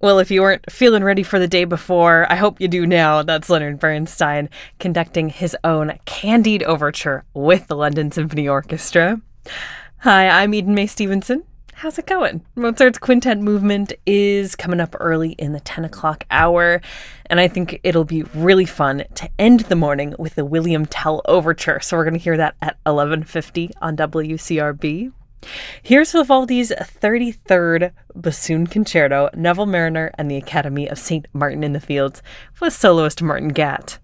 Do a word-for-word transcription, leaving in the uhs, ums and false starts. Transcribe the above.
Well, if you weren't feeling ready for the day before, I hope you do now. That's Leonard Bernstein conducting his own Candide Overture with the London Symphony Orchestra. Hi, I'm Eden May Stevenson. How's it going? Mozart's Quintet Movement is coming up early in the ten o'clock hour, and I think it'll be really fun to end the morning with the William Tell Overture. So we're going to hear that at eleven fifty on W C R B. Here's Vivaldi's thirty-third Bassoon Concerto, Neville Marriner and the Academy of Saint Martin in the Fields, with soloist Martin Gatt.